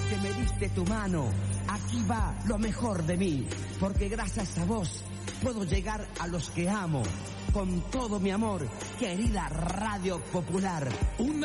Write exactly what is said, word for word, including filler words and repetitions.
que me diste tu mano. Aquí va lo mejor de mí, porque gracias a vos puedo llegar a los que amo. Con todo mi amor, querida Radio Popular. Una